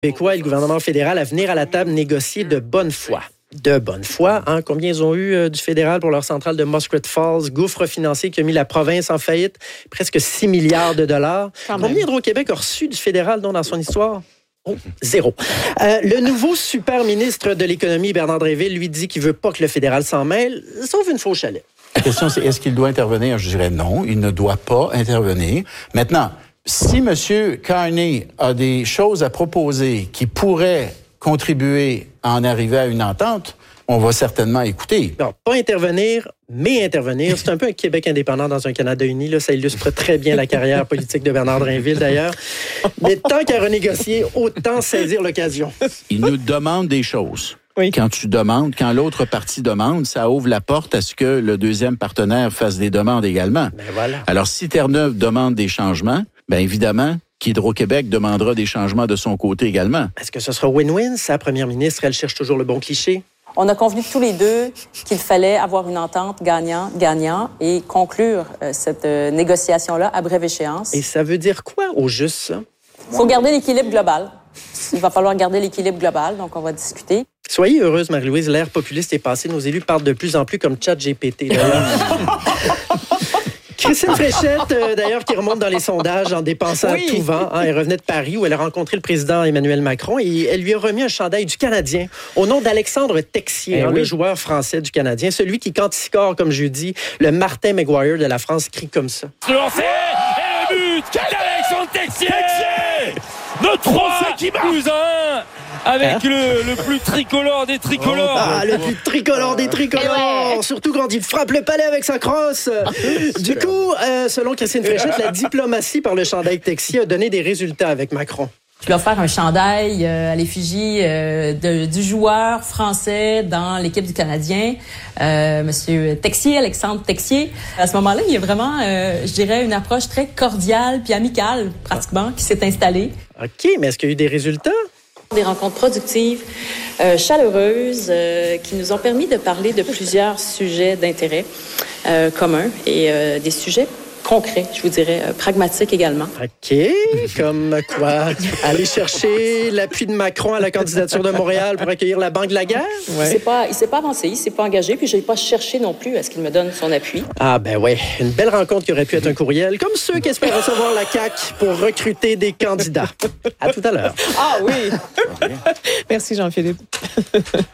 Québécois et le gouvernement fédéral à venir à la table négocier de bonne foi. De bonne foi, hein? Combien ils ont eu du fédéral pour leur centrale de Muskrat Falls, gouffre financier qui a mis la province en faillite, presque 6 milliards de dollars. Combien Hydro-Québec a reçu du fédéral dans son histoire? Oh, 0. Le nouveau super ministre de l'économie, Bernard Drinville, lui dit qu'il veut pas que le fédéral s'en mêle, sauf une fois au chalet. La question, c'est est-ce qu'il doit intervenir? Je dirais non, il ne doit pas intervenir. Maintenant, si M. Carney a des choses à proposer qui pourraient contribuer à en arriver à une entente, on va certainement écouter. Non, pas intervenir, mais intervenir. C'est un peu un Québec indépendant dans un Canada uni. Là, ça illustre très bien la carrière politique de Bernard Drinville, d'ailleurs. Mais tant qu'à renégocier, autant saisir l'occasion. Il nous demande des choses. Oui. Quand l'autre partie demande, ça ouvre la porte à ce que le deuxième partenaire fasse des demandes également. Ben voilà. Alors, si Terre-Neuve demande des changements, bien évidemment qu'Hydro-Québec demandera des changements de son côté également. Est-ce que ce sera win-win? Sa première ministre, elle cherche toujours le bon cliché. On a convenu tous les deux qu'il fallait avoir une entente gagnant-gagnant et conclure cette négociation-là à brève échéance. Et ça veut dire quoi au juste, ça? Il faut garder l'équilibre global. Il va falloir garder l'équilibre global, donc on va discuter. Soyez heureuse, Marie-Louise, l'ère populiste est passée. Nos élus parlent de plus en plus comme ChatGPT. Christine Fréchette, d'ailleurs, qui remonte dans les sondages en dépensant à tout vent. Hein, elle revenait de Paris où elle a rencontré le président Emmanuel Macron et elle lui a remis un chandail du Canadien au nom d'Alexandre Texier, le joueur français du Canadien. Celui qui, quand il score, comme je dis, le Martin McGuire de la France crie comme ça. Se lancer et le but d'Alexandre Texier de 3-1 avec le plus tricolore des tricolores. Ah, le plus tricolore des tricolores! Surtout quand il frappe le palais avec sa crosse. Du coup, selon Christine Fréchette, la diplomatie par le chandail Texier a donné des résultats avec Macron. Je vais faire un chandail à l'effigie du joueur français dans l'équipe du Canadien, Monsieur Texier, Alexandre Texier. À ce moment-là, il y a vraiment, je dirais, une approche très cordiale puis amicale, pratiquement, qui s'est installée. OK, mais est-ce qu'il y a eu des résultats? Des rencontres productives, chaleureuses, qui nous ont permis de parler de plusieurs sujets d'intérêt commun et des sujets concrets, je vous dirais, pragmatiques également. OK, comme quoi? Aller chercher l'appui de Macron à la candidature de Montréal pour accueillir la Banque de la guerre? Ouais. Il s'est pas avancé, il s'est pas engagé, puis je n'ai pas cherché non plus à ce qu'il me donne son appui. Ah ben ouais, une belle rencontre qui aurait pu être un courriel, comme ceux qui espèrent recevoir la CAQ pour recruter des candidats. À tout à l'heure. Ah oui! Merci Jean-Philippe.